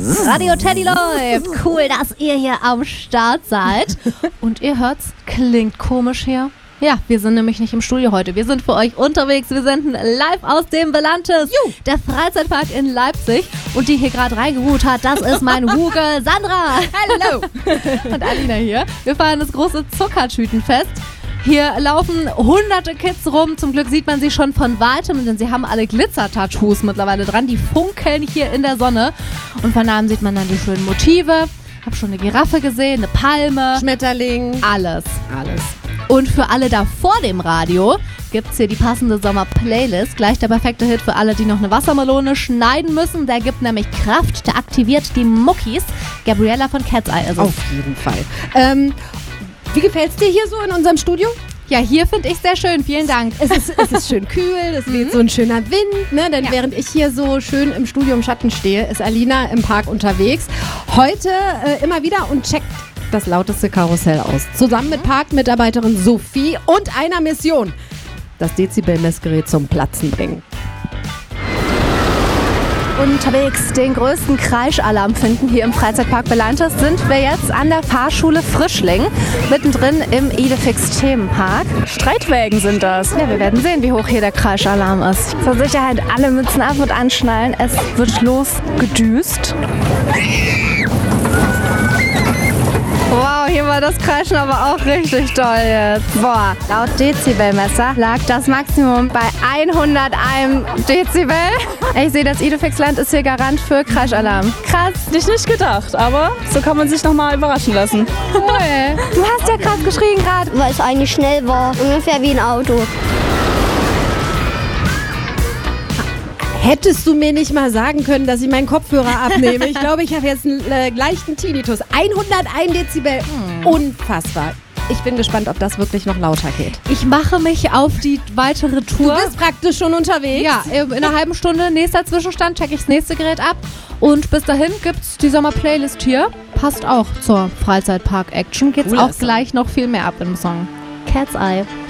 Radio Teddy läuft. Cool, dass ihr hier am Start seid. Und ihr hört's, klingt komisch hier. Ja, wir sind nämlich nicht im Studio heute. Wir sind für euch unterwegs. Wir senden live aus dem Belantes, der Freizeitpark in Leipzig. Und die hier gerade reingeruht hat, das ist mein Huge Sandra. Hallo. Und Alina hier. Wir feiern das große Zuckertütenfest. Hier laufen hunderte Kids rum. Zum Glück sieht man sie schon von weitem, denn sie haben alle Glitzer-Tattoos mittlerweile dran. Die funkeln hier in der Sonne. Und von nahem sieht man dann die schönen Motive. Hab schon eine Giraffe gesehen, eine Palme. Schmetterling. Alles. Und für alle da vor dem Radio gibt's hier die passende Sommer-Playlist. Gleich der perfekte Hit für alle, die noch eine Wassermelone schneiden müssen. Der gibt nämlich Kraft, der aktiviert die Muckis. Gabriella von Cat's Eye ist es. Auf jeden Fall. Wie gefällt's dir hier so in unserem Studio? Ja, hier finde ich sehr schön. Vielen Dank. Es ist schön kühl, es weht so ein schöner Wind, ne? Denn während ich hier so schön im Studio im Schatten stehe, ist Alina im Park unterwegs. Heute immer wieder und checkt das lauteste Karussell aus. Zusammen mit Parkmitarbeiterin Sophie und einer Mission: das Dezibelmessgerät zum Platzen bringen. Unterwegs den größten Kreischalarm finden hier im Freizeitpark Belantes sind wir jetzt an der Fahrschule Frischling, mittendrin im Idefix Themenpark. Streitwägen sind das. Ja, wir werden sehen, wie hoch hier der Kreischalarm ist. Zur Sicherheit alle Mützen ab und anschnallen. Es wird losgedüst. Wow, hier war das Kreischen aber auch richtig toll jetzt. Boah, laut Dezibelmesser lag das Maximum bei 101 Dezibel. Ich sehe, das Idefixland ist hier Garant für Kreischalarm. Krass. Hätte ich nicht gedacht, aber so kann man sich nochmal überraschen lassen. Cool. Du hast ja krass geschrien gerade. Weil es eigentlich schnell war, ungefähr wie ein Auto. Hättest du mir nicht mal sagen können, dass ich meinen Kopfhörer abnehme? Ich glaube, ich habe jetzt einen leichten Tinnitus. 101 Dezibel. Unfassbar. Ich bin gespannt, ob das wirklich noch lauter geht. Ich mache mich auf die weitere Tour. Du bist praktisch schon unterwegs. Ja, in einer halben Stunde, nächster Zwischenstand, checke ich das nächste Gerät ab. Und bis dahin gibt's die Sommer-Playlist hier. Passt auch zur Freizeitpark-Action. Geht's Cooler auch gleich noch viel mehr ab im Song. Cat's Eye.